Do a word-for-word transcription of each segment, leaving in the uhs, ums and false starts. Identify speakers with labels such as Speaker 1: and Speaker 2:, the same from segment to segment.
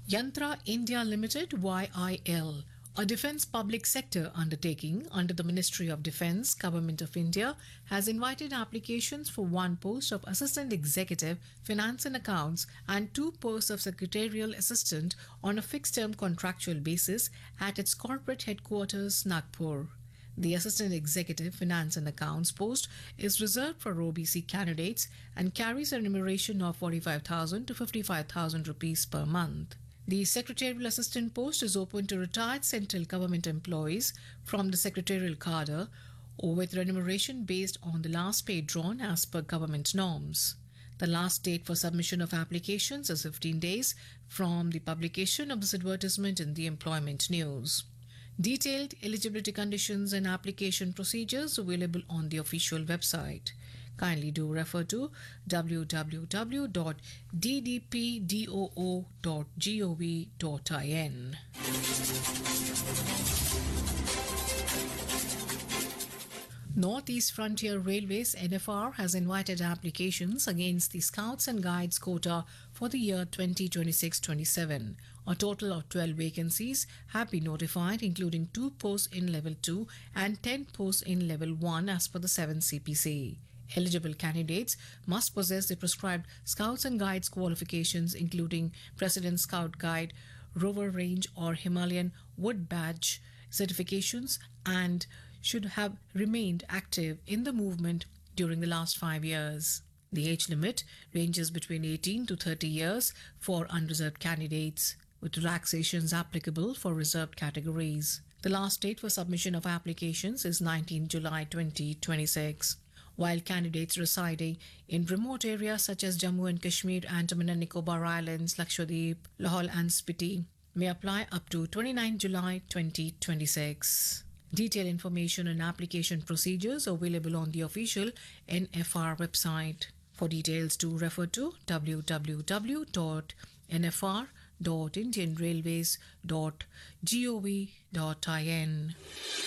Speaker 1: Yantra India Limited Y I L, a defence public sector undertaking under the Ministry of Defence, Government of India, has invited applications for one post of Assistant Executive, Finance and Accounts and two posts of Secretarial Assistant on a fixed-term contractual basis at its corporate headquarters, Nagpur. The Assistant Executive Finance and Accounts post is reserved for O B C candidates and carries a remuneration of forty-five thousand to fifty-five thousand rupees per month. The Secretarial Assistant post is open to retired central government employees from the secretarial cadre or with remuneration based on the last pay drawn as per government norms. The last date for submission of applications is fifteen days from the publication of this advertisement in the Employment News. Detailed eligibility conditions and application procedures available on the official website. Kindly do refer to w w w dot d d p doo dot gov dot in. Northeast Frontier Railways N F R has invited applications against the Scouts and Guides quota for the year twenty twenty-six twenty-seven. A total of twelve vacancies have been notified, including two posts in Level two and ten posts in Level one as per the seventh C P C. Eligible candidates must possess the prescribed Scouts and Guides qualifications, including President Scout Guide, Rover Range or Himalayan Wood Badge certifications, and should have remained active in the movement during the last five years. The age limit ranges between eighteen to thirty years for unreserved candidates, with relaxations applicable for reserved categories. The last date for submission of applications is nineteenth July twenty twenty-six. While candidates residing in remote areas such as Jammu and Kashmir, Andaman and Nicobar Islands, Lakshadweep, Lahore and Spiti may apply up to twenty-ninth July twenty twenty-six. Detailed information and application procedures available on the official N F R website. For details, do refer to w w w dot n f r dot indian railways dot gov dot in.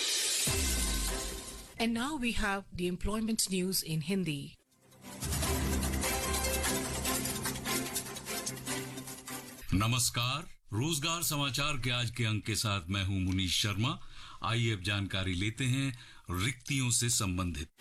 Speaker 1: And now we have the employment news in Hindi.
Speaker 2: नमस्कार, रोजगार समाचार के आज के अंक के साथ मैं हूं मुनीश शर्मा। आइए अब जानकारी लेते हैं रिक्तियों से संबंधित।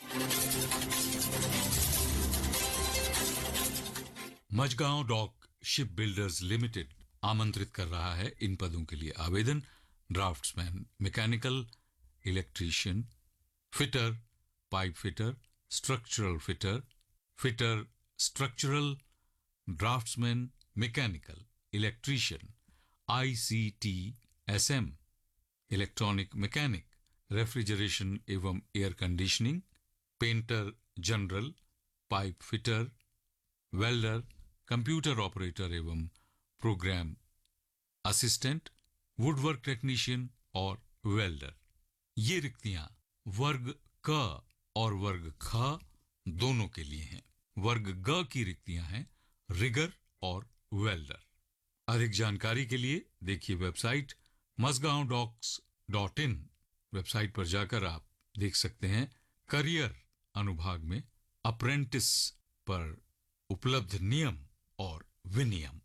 Speaker 2: Majhgaon dock ship builders limited आमंत्रित कर रहा है इन पदों के लिए आवेदन: draughtsman mechanical, electrician, fitter, pipe fitter, structural fitter, fitter structural, draughtsman mechanical, electrician, ICT SM, electronic mechanic, refrigeration एवं air conditioning, painter general, pipe fitter, welder, computer operator एवं प्रोग्राम असिस्टेंट, वुडवर्क टेक्नीशियन और welder. ये रिक्तियां वर्ग क और वर्ग ख दोनों के लिए हैं। वर्ग ग की रिक्तियां हैं रिगर और वेल्डर। अधिक जानकारी के लिए देखिए website Majhgaon docs dot in. Website पर जाकर आप देख सकते हैं करियर अनुभाग में अप्रेंटिस पर उपलब्ध नियम और विनियम।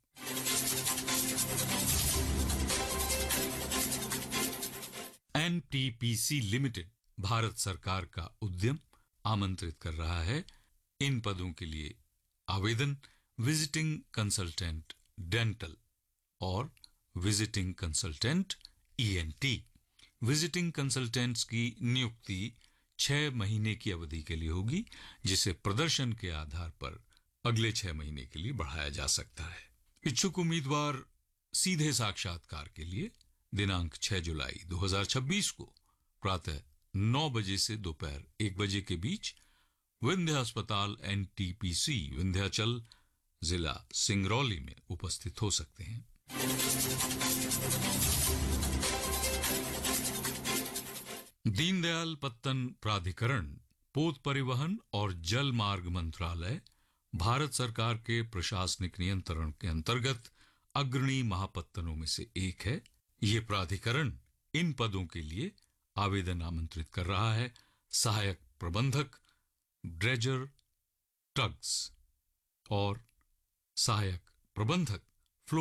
Speaker 2: एनटीपीसी लिमिटेड भारत सरकार का उद्यम आमंत्रित कर रहा है इन पदों के लिए आवेदन: विजिटिंग कंसल्टेंट डेंटल और visiting consultant ENT. Visiting consultants की नियुक्ति छह महीने की अवधि के लिए होगी, जिसे प्रदर्शन के आधार पर अगले छह महीने के लिए बढ़ाया जा सकता है। इच्छुक उम्मीदवार सीधे साक्षात्कार के लिए दिनांक छह जुलाई दो हज़ार छब्बीस को प्रातः नौ बजे से दोपहर एक बजे के बीच विंध्य अस्पताल एनटीपीसी विंध्याचल जिला सिंगरौली में उपस्थित हो सकते हैं। दीनदयाल पत्तन प्राधिकरण, पोत परिवहन और जल मार्ग मंत्रालय भारत सरकार के प्रशासनिक नियंत्रण के अंतर्गत अग्रणी महापत्तनों में से एक है। यह प्राधिकरण इन पदों के लिए आवेदन आमंत्रित कर रहा है: सहायक प्रबंधक, ड्रेजर टग्स और सहायक प्रबंधक